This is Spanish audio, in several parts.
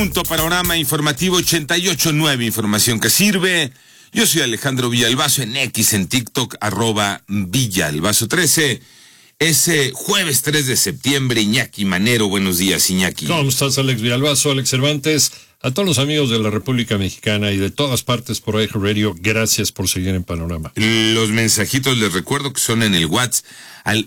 Panorama informativo 88.9, información que sirve. Yo soy Alejandro Villalbazo en X, en TikTok, @Villalbazo13. Ese jueves 3 de septiembre, Iñaki Manero. Buenos días, Iñaki. ¿Cómo estás, Alex Villalbazo, Alex Cervantes? A todos los amigos de la República Mexicana y de todas partes por iHeartRadio, gracias por seguir en Panorama. Los mensajitos les recuerdo que son en el WhatsApp al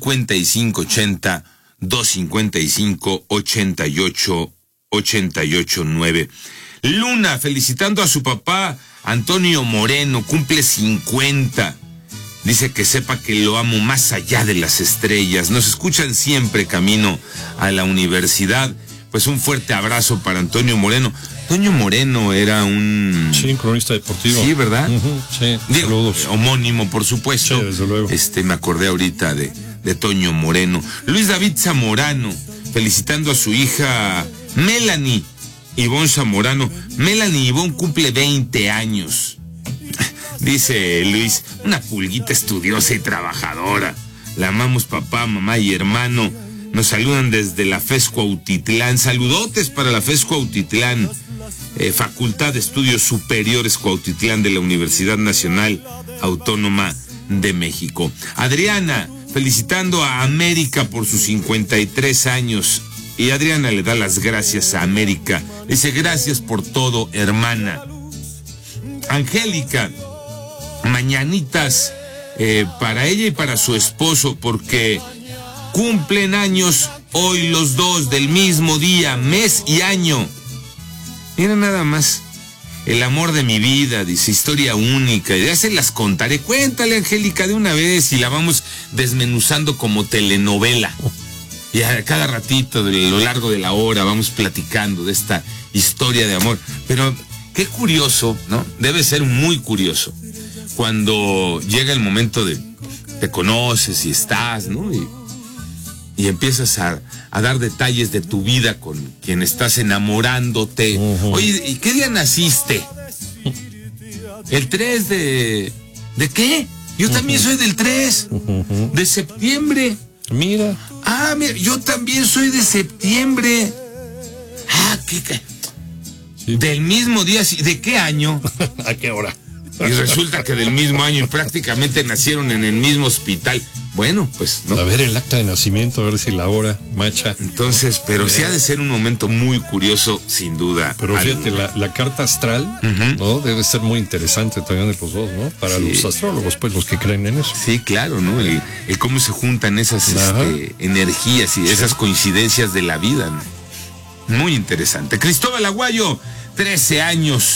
5580-255-8889. Luna, felicitando a su papá, Antonio Moreno, cumple 50. Dice que sepa que lo amo más allá de las estrellas. Nos escuchan siempre camino a la universidad. Pues un fuerte abrazo para Antonio Moreno. Antonio Moreno era un... Sí, cronista deportivo. Sí, ¿verdad? Sí, saludos. Homónimo, por supuesto. Sí, desde luego. Me acordé ahorita de Toño Moreno. Luis David Zamorano, felicitando a su hija Melanie Ivonne Zamorano. Melanie Ivonne cumple 20 años. Dice Luis, una pulguita estudiosa y trabajadora. La amamos papá, mamá y hermano. Nos saludan desde la FES Cuautitlán. Saludotes para la FES Cuautitlán, Facultad de Estudios Superiores Cuautitlán de la Universidad Nacional Autónoma de México. Adriana, felicitando a América por sus 53 años. Y Adriana le da las gracias a América. Dice, gracias por todo, hermana. Angélica, mañanitas para ella y para su esposo, porque cumplen años hoy los dos, del mismo día, mes y año. Mira nada más. El amor de mi vida, dice, historia única. Ya se las contaré. Cuéntale, Angélica, de una vez y la vamos desmenuzando como telenovela. Y a cada ratito, de lo largo de la hora, vamos platicando de esta historia de amor. Pero qué curioso, ¿no? Debe ser muy curioso cuando llega el momento de te conoces y estás, ¿no? Y empiezas a dar detalles de tu vida con quien estás enamorándote. Oye, ¿y qué día naciste? El 3 ¿de qué? Yo también soy del 3 de septiembre. Mira. Ah, mira, yo también soy de septiembre. Ah, ¿qué? Sí. Del mismo día, ¿de qué año? ¿A qué hora? Y resulta que del mismo año y prácticamente nacieron en el mismo hospital. Bueno, pues no. A ver el acta de nacimiento, a ver si la hora macha. Entonces, pero sí ha de ser un momento muy curioso, sin duda. Pero fíjate, la carta astral, ¿no? Debe ser muy interesante también de los dos, ¿no? Para los astrólogos, pues, los que creen en eso. Sí, claro, ¿no? El cómo se juntan esas energías y esas coincidencias de la vida, ¿no? Muy interesante. Cristóbal Aguayo, 13 años.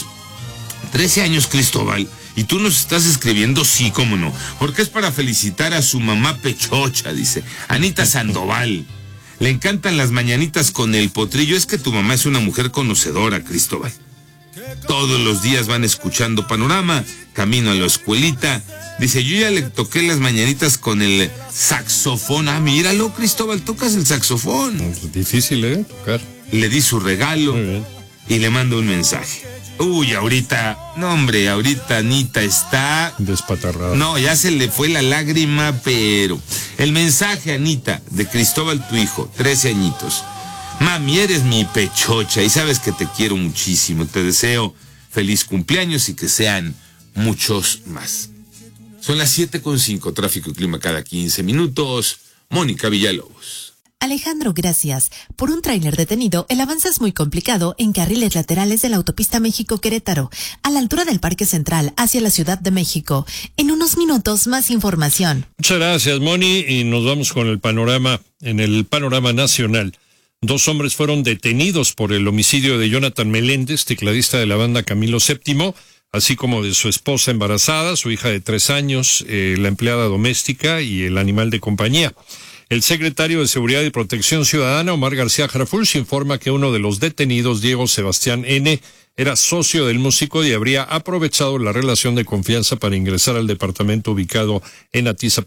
13 años, Cristóbal. ¿Y tú nos estás escribiendo? Sí, cómo no. Porque es para felicitar a su mamá pechocha, dice. Anita Sandoval. Le encantan las mañanitas con el potrillo. Es que tu mamá es una mujer conocedora, Cristóbal. Todos los días van escuchando Panorama, camino a la escuelita. Dice, yo ya le toqué las mañanitas con el saxofón. Ah, míralo, Cristóbal, tocas el saxofón. Es difícil, tocar. Le di su regalo. Muy bien. Y le mando un mensaje. Uy, ahorita Anita está... despatarrada. No, ya se le fue la lágrima, pero... El mensaje, Anita, de Cristóbal, tu hijo, 13 añitos. Mami, eres mi pechocha y sabes que te quiero muchísimo. Te deseo feliz cumpleaños y que sean muchos más. Son las 7:05, tráfico y clima cada 15 minutos. Mónica Villalobos. Alejandro, gracias. Por un tráiler detenido, el avance es muy complicado en carriles laterales de la autopista México-Querétaro, a la altura del Parque Central, hacia la Ciudad de México. En unos minutos, más información. Muchas gracias, Moni, y nos vamos con el panorama. En el panorama nacional, 2 hombres fueron detenidos por el homicidio de Jonathan Meléndez, tecladista de la banda Camilo VII, así como de su esposa embarazada, su hija de 3 años, la empleada doméstica y el animal de compañía. El secretario de Seguridad y Protección Ciudadana, Omar García Harfuch, informa que uno de los detenidos, Diego Sebastián N., era socio del músico y habría aprovechado la relación de confianza para ingresar al departamento ubicado en Atizapán